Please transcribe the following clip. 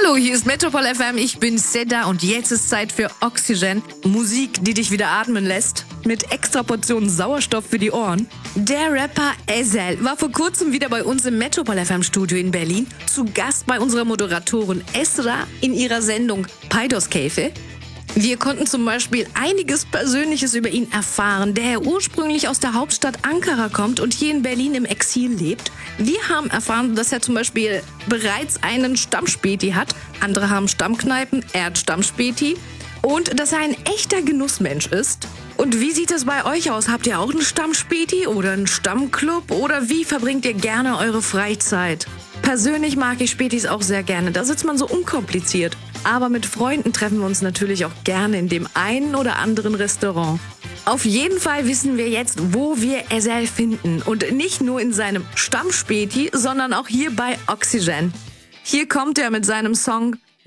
Hallo, hier ist Metropol FM, ich bin Seda und jetzt ist Zeit für Oxygen. Musik, die dich wieder atmen lässt. Mit extra Portionen Sauerstoff für die Ohren. Der Rapper Ezel war vor kurzem wieder bei uns im Metropol FM Studio in Berlin. Zu Gast bei unserer Moderatorin Esra in ihrer Sendung Peidos Käfe. Wir konnten zum Beispiel einiges Persönliches über ihn erfahren, der ursprünglich aus der Hauptstadt Ankara kommt und hier in Berlin im Exil lebt. Wir haben erfahren, dass er zum Beispiel bereits einen Stammspäti hat. Andere haben Stammkneipen, er hat Stammspäti. Und dass er ein echter Genussmensch ist. Und wie sieht es bei euch aus? Habt ihr auch einen Stammspäti oder einen Stammclub? Oder wie verbringt ihr gerne eure Freizeit? Persönlich mag ich Spätis auch sehr gerne. Da sitzt man so unkompliziert. Aber mit Freunden treffen wir uns natürlich auch gerne in dem einen oder anderen Restaurant. Auf jeden Fall wissen wir jetzt, wo wir Ezel finden. Und nicht nur in seinem Stammspäti, sondern auch hier bei Oxygen. Hier kommt er mit seinem Song